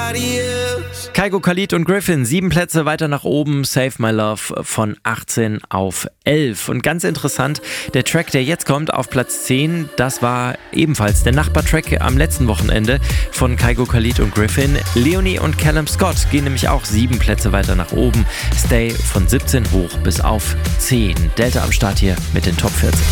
Kygo, Khalid und Griffin, 7 Plätze weiter nach oben. Save My Love von 18 auf 11. Und ganz interessant, der Track, der jetzt kommt, auf Platz 10, das war ebenfalls der Nachbartrack am letzten Wochenende von Kygo, Khalid und Griffin. Leonie und Callum Scott gehen nämlich auch 7 Plätze weiter nach oben. Stay von 17 hoch bis auf 10. Delta am Start hier mit den Top 40.